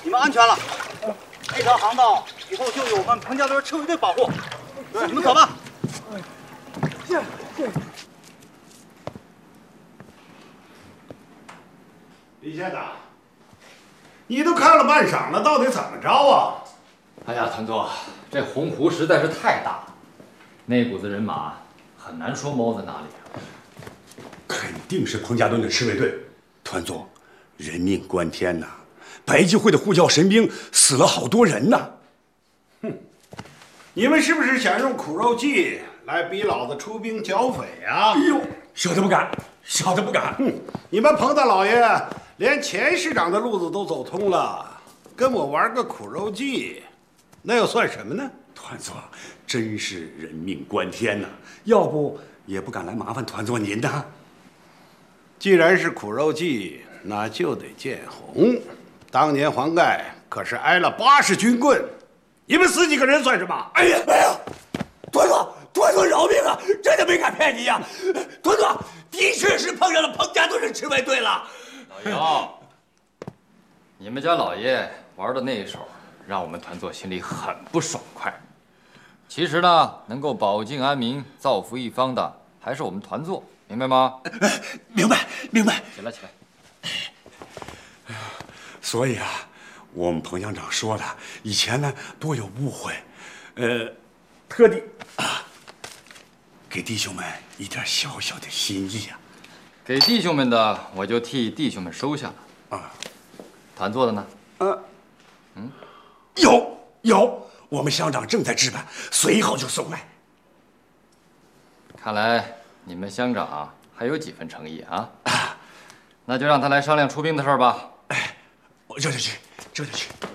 你们安全了。这条航道以后就由我们彭家墩赤卫队保护。你们走吧。 是。 李县长，你都看了半晌了，到底怎么着啊？ 哎呀，团座，这洪湖实在是太大了，那股子人马很难说猫在哪里啊。 肯定是彭家墩的赤卫队。团座，人命关天呐！白济会的护教神兵死了好多人呐！哼，你们是不是想用苦肉计来逼老子出兵剿匪啊？哎呦，小的不敢，小的不敢。哼，你们彭大老爷连前市长的路子都走通了，跟我玩个苦肉计，那又算什么呢？团座，真是人命关天呐！要不也不敢来麻烦团座您呐。既然是苦肉计，那就得见红。当年黄盖可是挨了80军棍，你们10几个人算什么？ 哎呀，没有，团座饶命啊！真的没敢骗你呀，团座的确是碰上了彭家墩的赤卫队了。 老姚，你们家老爷玩的那一手，让我们团座心里很不爽快。其实呢，能够保境安民、造福一方的，还是我们团座，明白吗？ 明白。 起来。 所以啊，我们彭乡长说的，以前呢多有误会，特地给弟兄们一点小小的心意啊。 给弟兄们的，我就替弟兄们收下了。啊，团座的呢？ 有，我们乡长正在置办，随后就送来。 看来你们乡长还有几分诚意啊！那就让他来商量出兵的事儿吧。 哎，我这就去。